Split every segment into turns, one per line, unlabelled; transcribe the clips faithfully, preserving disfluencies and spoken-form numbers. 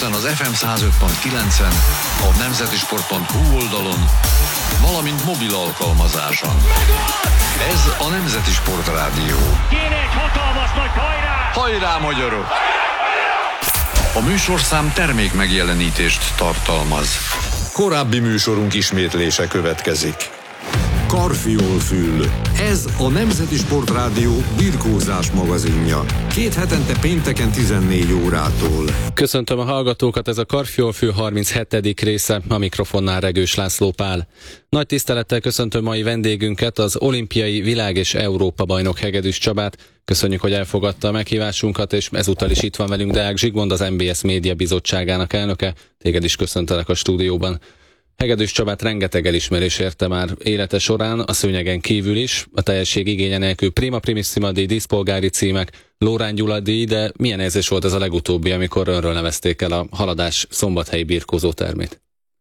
Budapesten az ef em száz öt pont kilencen, a nemzetisport pont hu oldalon, valamint mobil alkalmazáson. Ez a Nemzeti Sport Rádió.
Kéne egy hatalmas nagy hajrá!
Hajrá, magyarok! A műsorszám termék megjelenítést tartalmaz. Korábbi műsorunk ismétlése következik. Karfiolfül. Ez a Nemzeti Sport Rádió birkózás magazinja. Két hetente pénteken tizennégy órától.
Köszöntöm a hallgatókat, ez a Karfiolfül harminchetedik része, a mikrofonnál Regős László Pál. Nagy tisztelettel köszöntöm mai vendégünket, az olimpiai világ- és Európa bajnok Hegedűs Csabát. Köszönjük, hogy elfogadta a meghívásunkat, és ezúttal is itt van velünk Deák Zsigmond, az em bé es Média Bizottságának elnöke. Téged is köszöntelek a stúdióban. Hegedűs Csabát rengeteg elismerés érte már élete során, a szőnyegen kívül is, a teljesség igénye nélkül Prima Primissima díj, díszpolgári címek, Lórán Gyula díj, de milyen érzés volt ez a legutóbbi, amikor önről nevezték el a Haladás szombathelyi birkózótermét?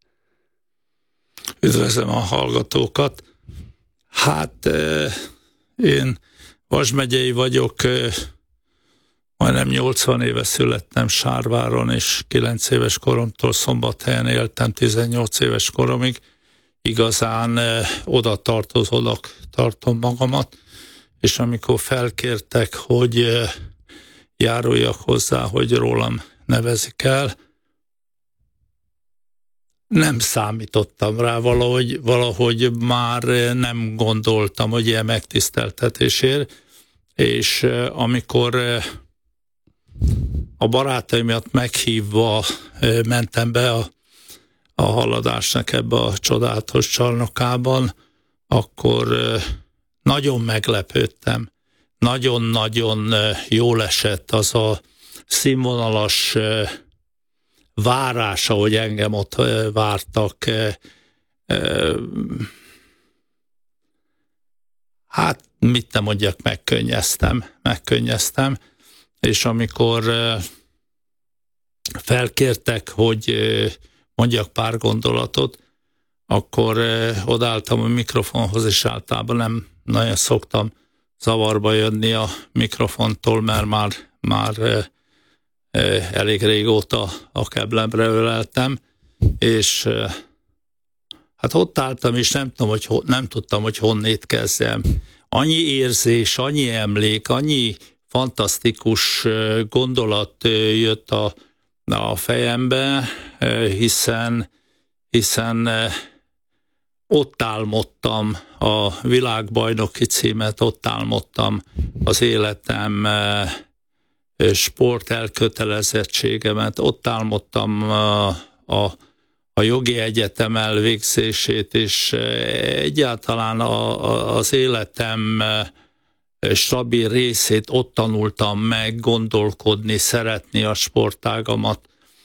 Üdvözlöm a hallgatókat! Hát én Vas megyei vagyok, majdnem nyolcvan éve születtem Sárváron, és kilenc éves koromtól Szombathelyen éltem tizennyolc éves koromig. Igazán eh, oda tartozónak tartom magamat, és amikor felkértek, hogy eh, járuljak hozzá, hogy rólam nevezik el, nem számítottam rá, valahogy, valahogy már nem gondoltam, hogy ilyen megtiszteltetésért, és eh, amikor eh, a barátaimat meghívva mentem be a, a Haladásnak ebbe a csodálatos csarnokában, akkor nagyon meglepődtem. Nagyon-nagyon jól esett az a színvonalas várás, ahogy engem ott vártak. Hát, mit nem mondjak, megkönnyeztem, megkönnyeztem. És amikor felkértek, hogy mondjak pár gondolatot, akkor odaálltam a mikrofonhoz, és általában nem nagyon szoktam zavarba jönni a mikrofontól, mert már, már elég régóta a keblemre öleltem, és hát ott álltam, és nem, tudom, hogy, nem tudtam, hogy honnét kezdjem. Annyi érzés, annyi emlék, annyi fantasztikus gondolat jött a, a fejembe, hiszen, hiszen ott álmodtam a világbajnoki címet, ott álmodtam az életem sport elkötelezettségemet, ott álmodtam a, a, a jogi egyetem elvégzését, és egyáltalán a, a, az életem stabil részét ott tanultam meg, gondolkodni, szeretni a sportágamat.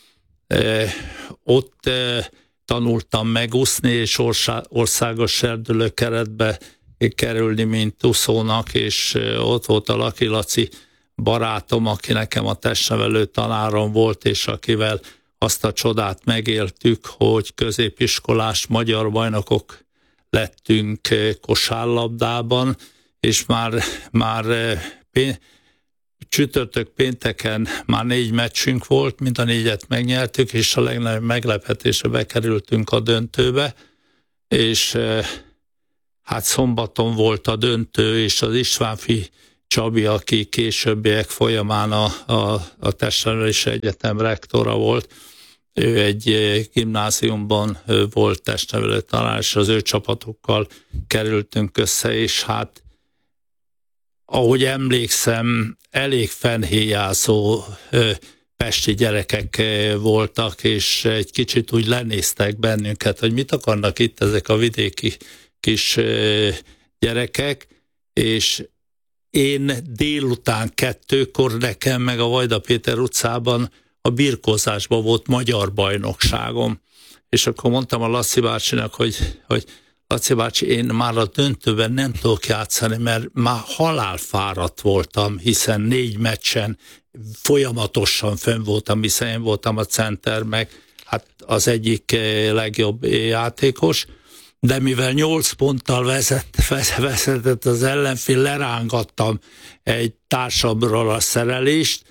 Ott tanultam meg úszni, és országos serdülőkeretbe kerülni, mint úszónak, és ott volt a Laki Laci barátom, aki nekem a testnevelő tanárom volt, és akivel azt a csodát megéltük, hogy középiskolás magyar bajnokok lettünk kosárlabdában, és már, már pén- csütörtök pénteken már négy meccsünk volt, mind a négyet megnyertük, és a legnagyobb meglepetésre bekerültünk a döntőbe, és hát szombaton volt a döntő, és az Istvánfi Csabi, aki későbbiek folyamán a, a, a Testnevelési Egyetem rektora volt, ő egy gimnáziumban volt testnevelő tanár, és az ő csapatokkal kerültünk össze, és hát ahogy emlékszem, elég fennhéjázó pesti gyerekek voltak, és egy kicsit úgy lenéztek bennünket, hogy mit akarnak itt ezek a vidéki kis gyerekek, és én délután kettőkor nekem meg a Vajda Péter utcában a birkózásban volt magyar bajnokságom, és akkor mondtam a Laci bácsinak, hogy, hogy Laci bácsi, én már a döntőben nem tudok játszani, mert már halálfáradt voltam, hiszen négy meccsen folyamatosan fönn voltam, hiszen én voltam a center, meg hát az egyik legjobb játékos, de mivel nyolc ponttal vezet, vezetett az ellenfél, lerángattam egy társamról a szerelést,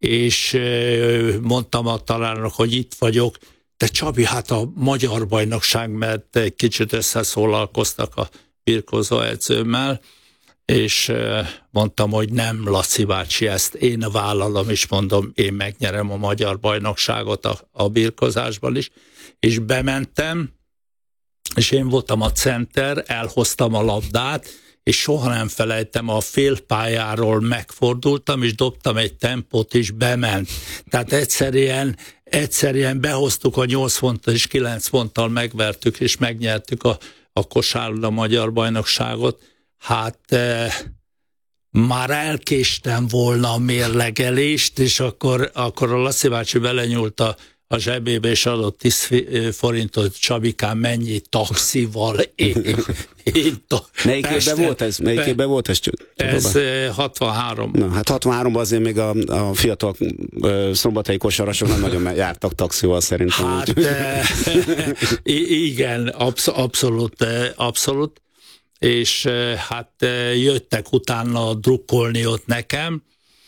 és mondtam a tanárnak, hogy itt vagyok, de Csabi, hát a magyar bajnokság, mert egy kicsit összeszólalkoztak a birkózó edzőmmel, és mondtam, hogy nem, Laci bácsi, ezt én vállalom, és mondom, én megnyerem a magyar bajnokságot a, a birkozásban is, és bementem, és én voltam a center, elhoztam a labdát, és soha nem felejtem, a félpályáról megfordultam, és dobtam egy tempót, és bement. Tehát egyszerűen, egyszerűen behoztuk a nyolc ponttal, és kilenc ponttal megvertük, és megnyertük a, a kosárlabda magyar bajnokságot. Hát eh, már elkéstem volna a mérlegelést, és akkor, akkor a Laci bácsi belenyúlt a, a zsebébe, és adott tíz forintot, Csabikám, mennyi taxival én, én ta,
Melyik évben volt ez? Melyik be, évben volt ez?
Ez hatvanhárom.
Na, hát hatvanháromban azért még a, a fiatal uh, szombathelyi kosarasok nem nagyon jártak taxival szerintem.
Hát e, igen, absz- abszolút, abszolút. És hát jöttek utána drukkolni ott nekem,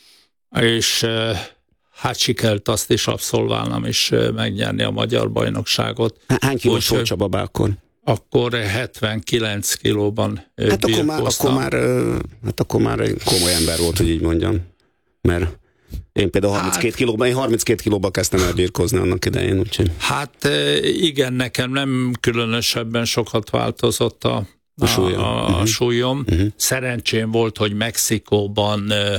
és hát sikerült azt is abszolválnom, és megnyerni a magyar bajnokságot.
Hány kilós volt Csaba akkor?
Akkor hetvenkilenc kilóban
hát akkor már, akkor már, hát akkor már egy komoly ember volt, hogy így mondjam. Mert én például harminckét kilóban, én harminckét kilóban kezdtem el birkózni annak idején. Úgyhogy.
Hát igen, nekem nem különösebben sokat változott a A, súlyom. A, a uh-huh. súlyom. Uh-huh. Szerencsém volt, hogy Mexikóban ö,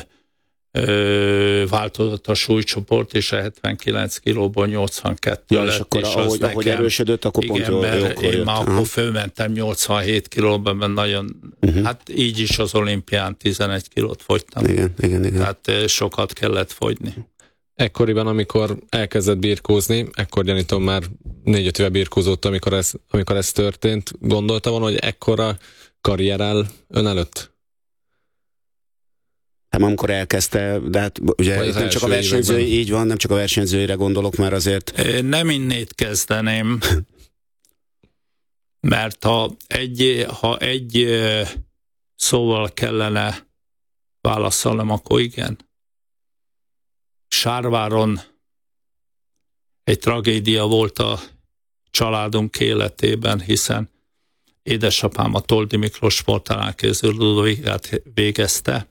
ö, változott a súlycsoport, és a hetvenkilenc kilóból nyolcvankettő
ja,
lett.
És akkor
és
ahogy,
nekem,
ahogy erősödött, akkor
igen,
pont jó,
mert én
jött.
már
Aha.
akkor fölmentem nyolcvanhét kilóban, mert nagyon, uh-huh. hát így is az olimpián tizenegy kilót fogytam.
Igen, igen, igen.
Tehát sokat kellett fogyni.
Ekkoriban, amikor elkezdett birkózni, ekkor gyanítom már négy-öt éve birkózott, amikor ez, amikor ez történt, gondolta volna, hogy ekkora karrier áll ön előtt?
Hát amikor elkezdte, de hát ugye nem csak a versenyzői, években. Így van, nem csak a versenyzőire gondolok, mert azért...
Nem innét kezdeném, mert ha egy, ha egy szóval kellene válaszolnom, akkor igen. Sárváron egy tragédia volt a családunk életében, hiszen édesapám a Toldi Miklós Sporttanárképző Ludovigát végezte,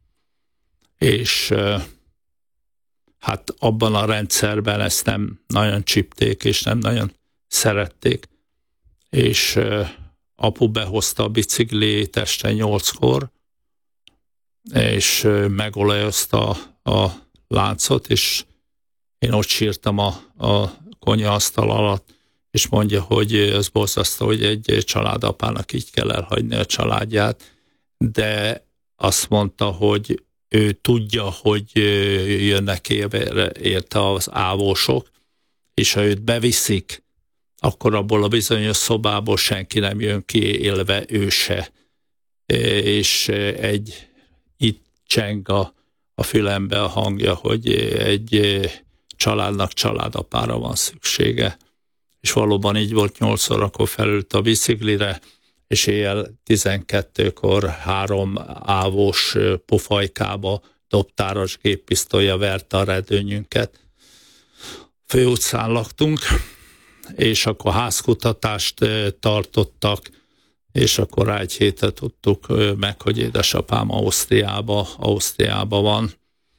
és hát abban a rendszerben ezt nem nagyon csípték, és nem nagyon szerették. És apu behozta a bicikliét este nyolckor, és megolajozta a láncot, és én ott sírtam a, a konyhaasztal alatt, és mondja, hogy ez borzasztó, hogy egy családapának így kell elhagyni a családját, de azt mondta, hogy ő tudja, hogy jönnek érte az ávósok, és ha őt beviszik, akkor abból a bizonyos szobából senki nem jön ki élve, ő se. És egy itt cseng a, a fülembe a hangja, hogy egy családnak családapára van szüksége. És valóban így volt, nyolc órakor felült a biciklire, és éjjel tizenkettőkor három ávós pofajkába dobtáros géppisztolya verte a redőnyünket. Főutcán laktunk, és akkor házkutatást tartottak, és akkor rá egy hétet tudtuk meg, hogy édesapám Ausztriába, Ausztriába van.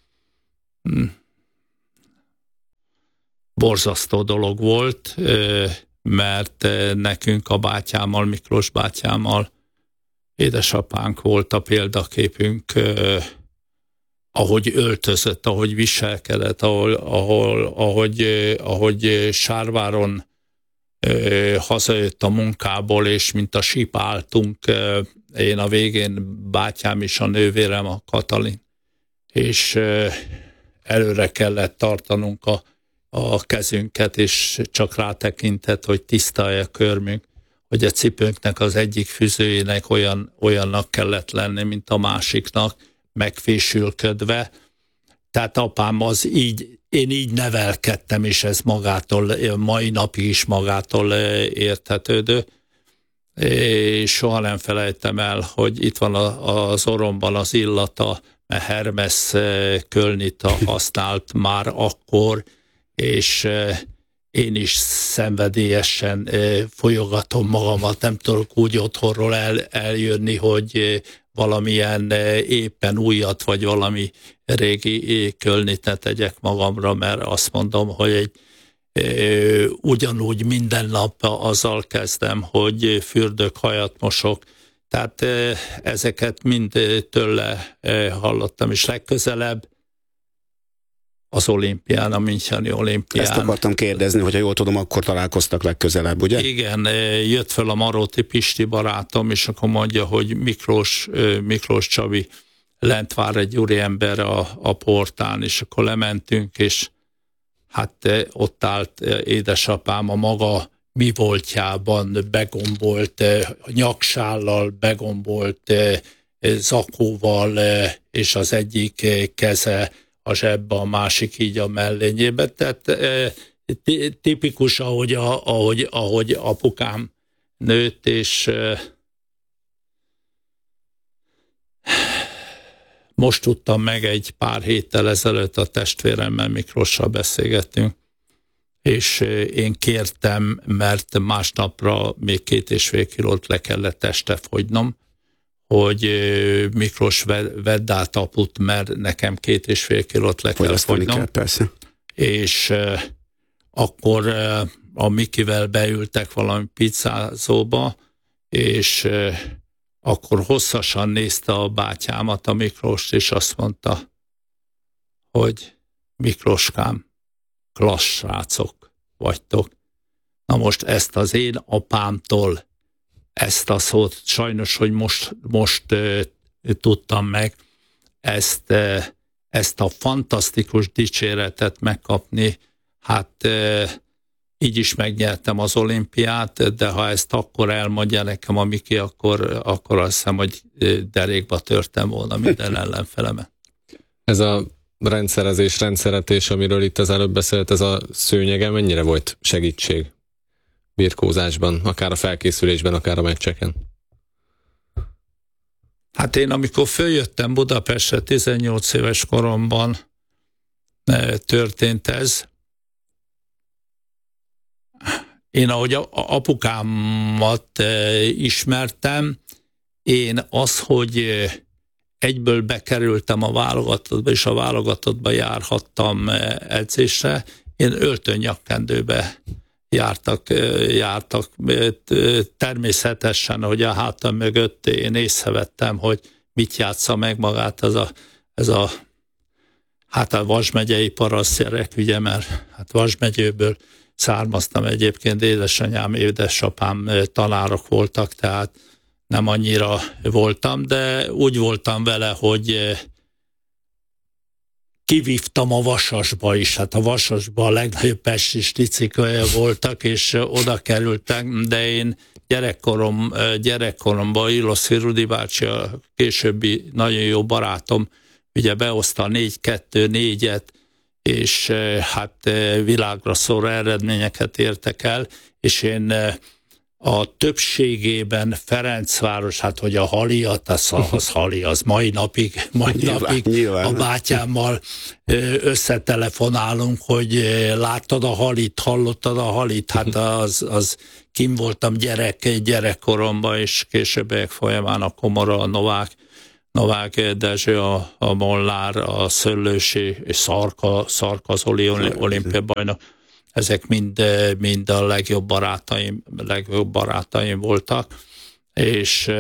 Borzasztó dolog volt, mert nekünk a bátyámmal, Miklós bátyámmal, édesapánk volt a példaképünk, ahogy öltözött, ahogy viselkedett, ahol, ahol, ahogy, ahogy Sárváron hazajött a munkából, és mint a síp álltunk, én a végén, bátyám is, a nővérem, a Katalin, és előre kellett tartanunk a a kezünket, és csak rátekintett, hogy tiszta a körmünk, hogy a cipőnknek az egyik füzőjének olyan, olyannak kellett lenni, mint a másiknak, megfésülködve. Tehát apám az így, én így nevelkedtem, és ez magától, mai napig is magától érthetődő. És soha nem felejtem el, hogy itt van az orromban az illata, mert Hermes Kölnit használt már akkor, és én is szenvedélyesen folyogatom magamat, nem tudok úgy otthonról el, eljönni, hogy valamilyen éppen újat, vagy valami régi Kölnit ne tegyek magamra, mert azt mondom, hogy egy ugyanúgy minden nap azzal kezdem, hogy fürdök, hajat mosok, tehát ezeket mind tőle hallottam, és legközelebb az olimpián, a Müncheni olimpián.
Ezt akartam kérdezni, hogyha jól tudom, akkor találkoztak legközelebb, ugye?
Igen, jött fel a Maróti Pisti barátom, és akkor mondja, hogy Miklós, Miklós Csabi lent vár egy úriember a, a portán, és akkor lementünk, és hát ott állt édesapám a maga mi voltjában, begombolt nyaksállal, begombolt zakóval, és az egyik keze a zsebbe, a másik így a mellényébe. Tehát tipikus, ahogy, a, ahogy, ahogy apukám nőtt, és most tudtam meg egy pár héttel ezelőtt, a testvéremmel, Miklossal beszélgettünk, és én kértem, mert másnapra még két és fél kilót le kellett este fogynom, hogy Miklós vedd át aput, mert nekem két és fél kilót le kell fogynom.
Kell, persze.
És uh, akkor uh, a Mikivel beültek valami pizzázóba, és uh, akkor hosszasan nézte a bátyámat, a Miklóst, és azt mondta, hogy Miklóskám, klassz srácok vagytok. Na most ezt az én apámtól, ezt a szót sajnos, hogy most, most uh, tudtam meg, ezt, uh, ezt a fantasztikus dicséretet megkapni, hát uh, így is megnyertem az olimpiát, de ha ezt akkor elmondja nekem a Miki, akkor, akkor azt hiszem, hogy derékba törtem volna minden ellenfelemet.
Ez a rendszerezés, rendszeretés, amiről itt az előbb beszélt, ez a szőnyege mennyire volt segítség birkózásban, akár a felkészülésben, akár a meccseken?
Hát én amikor följöttem Budapestre, tizennyolc éves koromban történt ez. Én ahogy apukámat ismertem, én az, hogy egyből bekerültem a válogatottba, és a válogatottba járhattam edzésre, én öltönyakkendőbe jártak, jártak. Természetesen, hogy a hátam mögött én észrevettem, hogy mit játsza meg magát ez a, ez a hát a Vas megyei parasztgyerek, ugye, mert hát Vas megyőből származtam egyébként, édesanyám, édesapám tanárok voltak, tehát nem annyira voltam, de úgy voltam vele, hogy kivívtam a Vasasba is. Hát a Vasasba a legnagyobb pesti sticik voltak, és oda kerültek, de én gyerekkorom, gyerekkoromban Iloszi Rudi bácsi, a későbbi nagyon jó barátom, ugye behozta a négy kettő négyet, és hát világra szóló eredményeket értek el, és én a többségében Ferencváros, hát hogy a Haliat, az, az Hali, az mai napig, mai nyilván, napig nyilván. A bátyámmal összetelefonálunk, hogy láttad a Halit, hallottad a Halit, hát az, az kim voltam gyerek, gyerekkoromban, és későbbiek folyamán a Komora, a Novák, Novák Dezső, a, a Molnár, a Szöllősi, és Szarka, Szarka az Oli olimpia bajnok. Ezek mind, mind a legjobb barátaim, legjobb barátaim voltak, és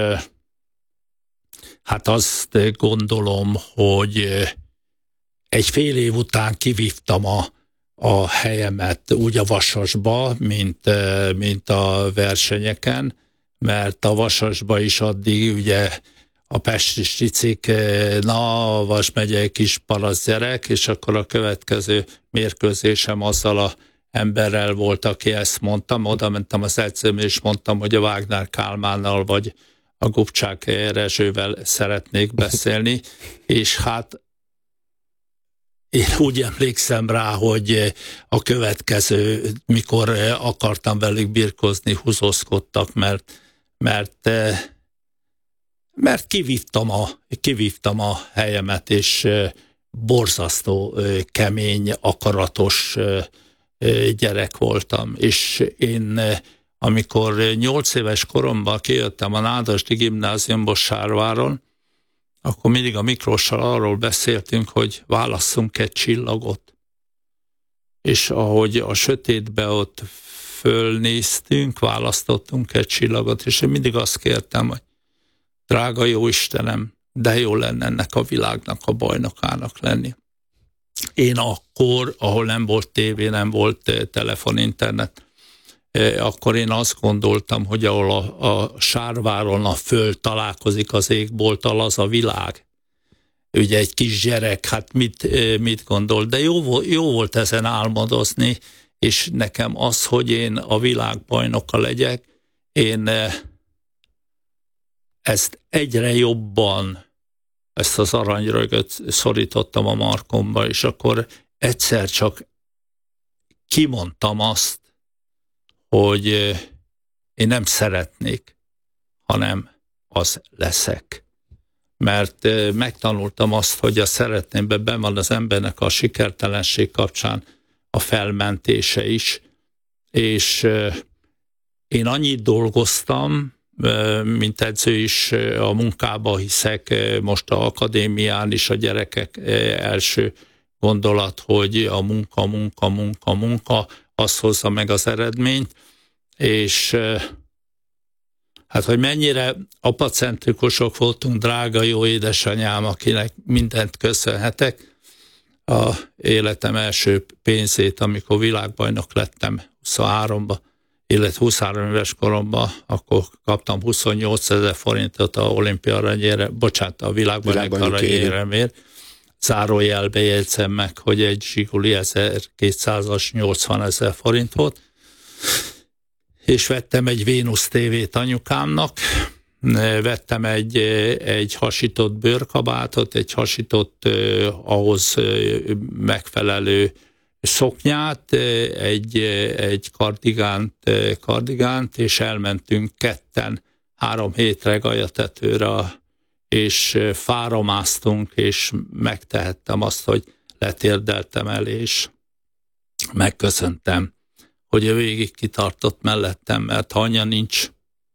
hát azt gondolom, hogy egy fél év után kivívtam a, a helyemet úgy a Vasasba, mint, mint a versenyeken, mert a Vasasba is addig ugye a pesti sticik, na, a Vas megyei kis parasztgyerek, és akkor a következő mérkőzésem azzal a emberrel volt, aki ezt mondtam, oda mentem az edzőmre, és mondtam, hogy a Wagner Kálmánnal vagy a Gubcsák Rezsővel szeretnék beszélni, és hát én úgy emlékszem rá, hogy a következő, mikor akartam velük birkozni, húzózkodtak, mert, mert mert kivívtam a, kivívtam a helyemet, és borzasztó kemény, akaratos gyerek voltam. És én, amikor nyolc éves koromban kijöttem a Nádasdy gimnáziumból Sárváron, akkor mindig a Miklóssal arról beszéltünk, hogy válasszunk egy csillagot. És ahogy a sötétbe ott fölnéztünk, választottunk egy csillagot, és én mindig azt kértem, hogy drága jó Istenem, de jó lenne ennek a világnak a bajnokának lenni. Én akkor, ahol nem volt tévé, nem volt telefon, internet, akkor én azt gondoltam, hogy ahol a, a Sárváron a föld találkozik az égbolttal, az a világ. Ugye egy kis gyerek, hát mit, mit gondol? De jó, jó volt ezen álmodozni, és nekem az, hogy én a világbajnoka legyek, én ezt egyre jobban, ezt az aranyrögöt szorítottam a markomba, és akkor egyszer csak kimondtam azt, hogy én nem szeretnék, hanem az leszek. Mert megtanultam azt, hogy a szeretnémben benn van az embernek a sikertelenség kapcsán a felmentése is, és én annyit dolgoztam, mint edző is a munkába hiszek, most az akadémián is a gyerekek első gondolat, hogy a munka, munka, munka, munka, az hozza meg az eredményt, és hát, hogy mennyire apacentrikusok voltunk, drága jó édesanyám, akinek mindent köszönhetek, a életem első pénzét, amikor világbajnok lettem huszonháromba, illetve huszonhárom éves koromban, akkor kaptam huszonnyolcezer forintot a olimpia aranyére, bocsánat, a világbajnok aranyéremért. Zárójelbe jegyzem meg, hogy egy Zsiguli ezerkétszázas nyolcvanezer forint volt, és vettem egy Vénusz tévét anyukámnak, vettem egy, egy hasított bőrkabátot, egy hasított ahhoz megfelelő szoknyát, egy, egy kardigánt, kardigánt, és elmentünk ketten három hétre Galyatetőre, és fára másztunk, és megtehettem azt, hogy letérdeltem el, és megköszöntem, hogy ő végig kitartott mellettem, mert ha anya nincs,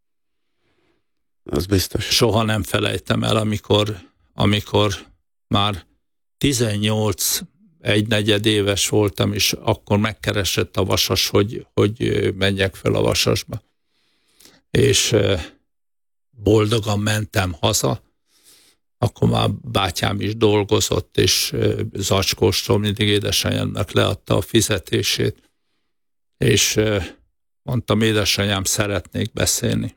az biztos.
Soha nem felejtem el, amikor, amikor már tizennyolc, egy negyed éves voltam, és akkor megkeresett a Vasas, hogy, hogy menjek fel a Vasasba. És boldogan mentem haza, akkor már bátyám is dolgozott, és zacskóstól mindig édesanyámnak leadta a fizetését. És mondtam, édesanyám, szeretnék beszélni.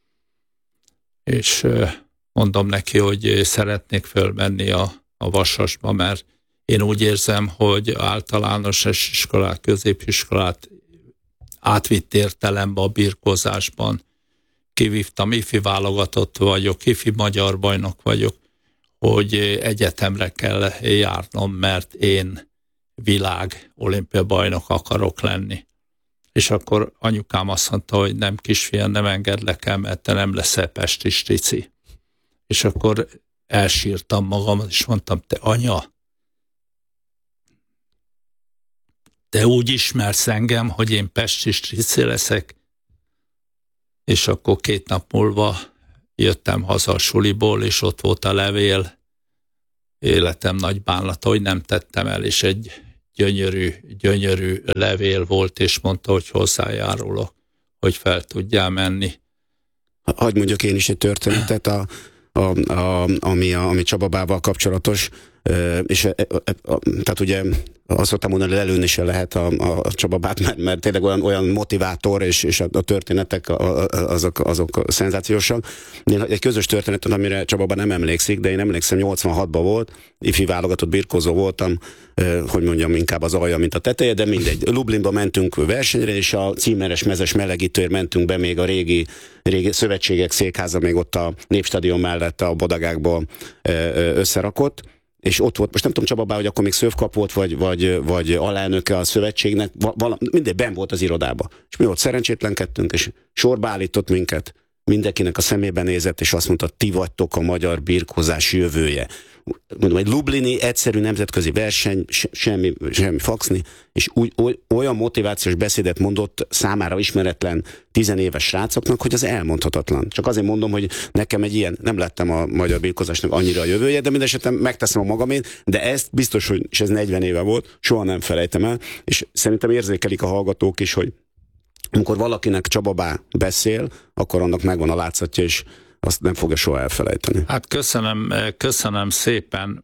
És mondom neki, hogy szeretnék fölmenni a, a Vasasba, mert én úgy érzem, hogy általános iskolát, középiskolát átvitt értelemben a birkózásban kivívtam, ifi válogatott vagyok, ifi magyar bajnok vagyok, hogy egyetemre kell járnom, mert én világ olimpia bajnok akarok lenni. És akkor anyukám azt mondta, hogy nem kisfiam, nem engedlek el, mert te nem leszel pesti strici. És akkor elsírtam magam, és mondtam, te anya, te úgy ismersz engem, hogy én pesti strici leszek. És akkor két nap múlva jöttem haza a suliból, és ott volt a levél, életem nagy bánata, hogy nem tettem el, és egy gyönyörű, gyönyörű levél volt, és mondta, hogy hozzájárulok, hogy fel tudjál menni.
Hadd mondjak én is egy történetet, a, a, a, ami, a, ami Csababával kapcsolatos, és a, a, a, tehát ugye azt szoktam mondani, hogy lelőni se lehet a, a Csababát, mert, mert tényleg olyan, olyan motivátor, és, és a, a történetek a, a, azok, azok szenzációsak. Egy közös történet, amire Csababa nem emlékszik, de én emlékszem, nyolcvanhatban volt, ifi válogatott birkózó voltam, hogy mondjam, inkább az alja, mint a teteje, de mindegy. Lublinba mentünk versenyre, és a címeres mezes melegítőért mentünk be, még a régi, régi szövetségek székháza, még ott a Népstadion mellett a bodagákból összerakott, és ott volt, most nem tudom Csababá, hogy akkor még szövkap volt, vagy, vagy, vagy alelnöke a szövetségnek, vala, mindegy, benn volt az irodába. És mi ott szerencsétlenkedtünk, és sorba állított minket, mindenkinek a szemébe nézett, és azt mondta, ti vagytok a magyar birkózás jövője. Mondom, egy lublini egyszerű nemzetközi verseny, semmi, semmi faxni, és úgy, olyan motivációs beszédet mondott számára ismeretlen tizenéves srácoknak, hogy az elmondhatatlan. Csak azért mondom, hogy nekem egy ilyen, nem lettem a magyar birkózásnak annyira a jövője, de mindesetre megteszem a magamét, de ezt biztos, hogy, és ez negyven éve volt, soha nem felejtem el, és szerintem érzékelik a hallgatók is, hogy amikor valakinek Csababá beszél, akkor annak megvan a látszatja, és azt nem fogja soha elfelejteni.
Hát köszönöm, köszönöm szépen.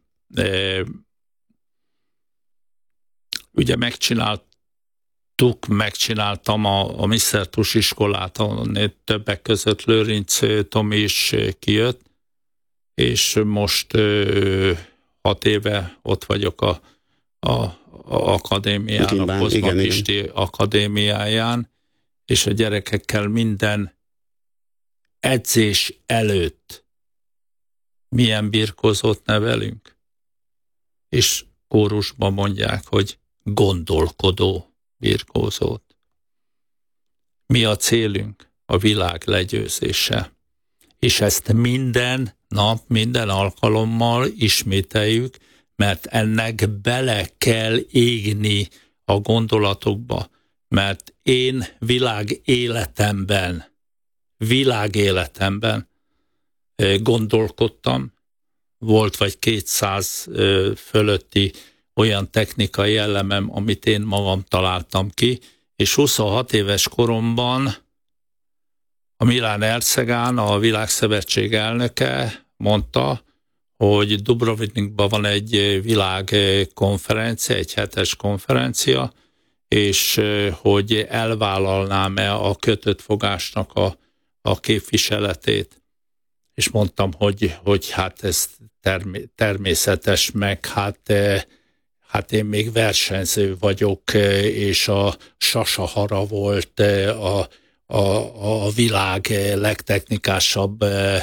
Ugye megcsináltuk, megcsináltam a, a miszter Tus iskolát, ahol többek között Lőrinc Tomi is kijött, és most hat éve ott vagyok a, a, a akadémián, Kínbán, a Kozma Pisti akadémiáján, és a gyerekekkel minden edzés előtt milyen birkózót nevelünk, és kórusban mondják, hogy gondolkodó birkózót. Mi a célunk? A világ legyőzése. És ezt minden nap, minden alkalommal ismételjük, mert ennek bele kell égni a gondolatokba, mert én világ életemben világéletemben gondolkodtam, volt vagy kétszáz fölötti olyan technikai elemem, amit én magam találtam ki, és huszonhat éves koromban a Milán Ercegán, a Világszövetség elnöke mondta, hogy Dubrovnikban van egy világkonferencia, egy hetes konferencia, és hogy elvállalnám-e a kötött fogásnak a a képviseletét, és mondtam, hogy, hogy hát ez termé- természetes, meg hát, hát én még versenyző vagyok, és a Sasahara volt a, a, a világ legtechnikásabb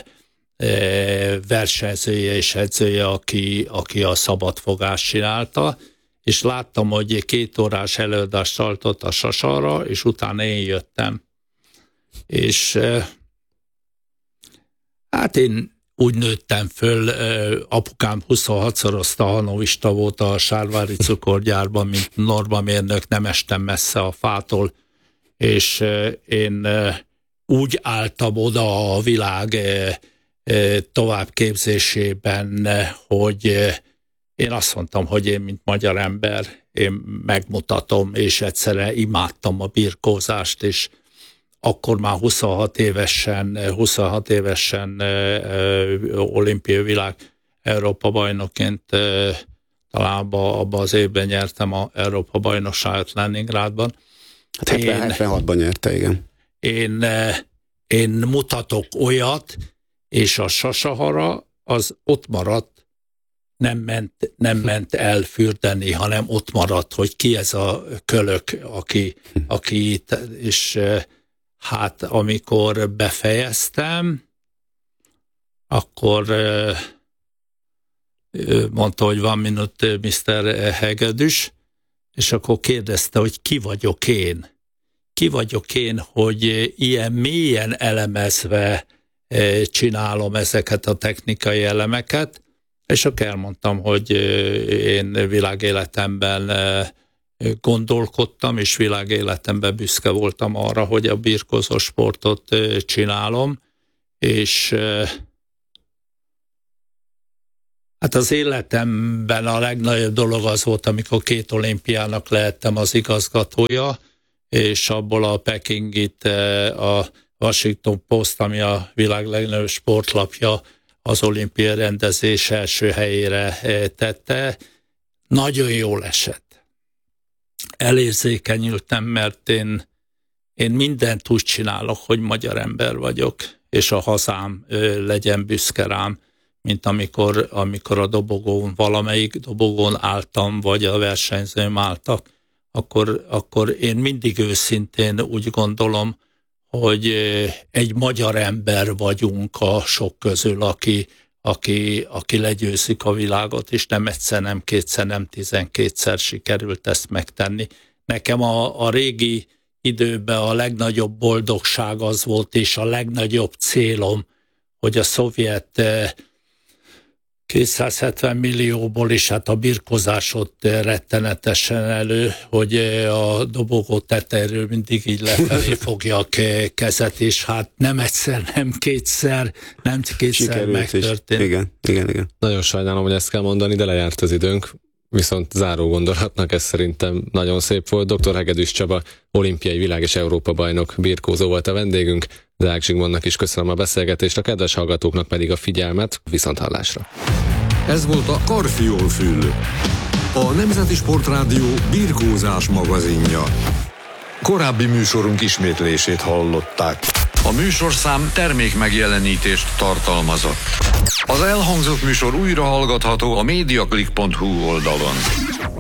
versenyzője és edzője, aki, aki a szabadfogást csinálta, és láttam, hogy két órás előadást tartott a Sasahara, és utána én jöttem. És hát én úgy nőttem föl, apukám huszonhatszorozta hanovista volt a Sárvári cukorgyárban, mint normamérnök, nem estem messze a fától, és én úgy álltam oda a világ továbbképzésében, hogy én azt mondtam, hogy én, mint magyar ember, én megmutatom, és egyszerre imádtam a birkózást, és akkor már huszonhat évesen, huszonhat évesen olimpiai világ Európa bajnokként talán abban az évben nyertem a Európa bajnokságot Leningrádban.
Hát hetvenhatban nyerte, igen.
Én, én mutatok olyat, és a Sasahara az ott maradt, nem ment, nem ment el fürdeni, hanem ott maradt, hogy ki ez a kölök, aki, aki itt, és hát amikor befejeztem, akkor mondta, hogy van minut miszter Hegedűs, és akkor kérdezte, hogy ki vagyok én. Ki vagyok én, hogy ilyen mélyen elemezve csinálom ezeket a technikai elemeket, és akkor elmondtam, hogy én világéletemben gondolkodtam, és világéletemben büszke voltam arra, hogy a birkózó sportot csinálom, és hát az életemben a legnagyobb dolog az volt, amikor két olimpiának lehettem az igazgatója, és abból a Pekingit a Washington Post, ami a világ legnagyobb sportlapja, az olimpiai rendezés első helyére tette. Nagyon jól esett. Elérzékenyültem, mert én, én mindent úgy csinálok, hogy magyar ember vagyok, és a hazám legyen büszke rám, mint amikor, amikor a dobogón, valamelyik dobogón álltam, vagy a versenyzőm álltak, akkor, akkor én mindig őszintén úgy gondolom, hogy egy magyar ember vagyunk a sok közül, aki, aki, aki legyőzik a világot, és nem egyszer, nem kétszer, nem tizenkétszer sikerült ezt megtenni. Nekem a, a régi időben a legnagyobb boldogság az volt, és a legnagyobb célom, hogy a szovjet kétszázhetven millióból is hát a birkózás ott rettenetesen elő, hogy a dobogó tetejéről mindig így lefelé fogja a kezet, és hát nem egyszer, nem kétszer, nem kétszer
Sikerült
megtörtént.
Is. Igen, igen, igen.
Nagyon sajnálom, hogy ezt kell mondani, de lejárt az időnk. Viszont záró gondolatnak ez szerintem nagyon szép volt. doktor Hegedűs Csaba, olimpiai világ- és Európa-bajnok birkózó volt a vendégünk. Deák Zsigmondnak is köszönöm a beszélgetést, a kedves hallgatóknak pedig a figyelmet. Viszonthallásra.
Ez volt a Karfiol-fül, a Nemzeti Sportrádió birkózás magazinja. Korábbi műsorunk ismétlését hallották. A műsorszám termék megjelenítést tartalmazott. Az elhangzott műsor újra hallgatható a mediaclick pont hu oldalon.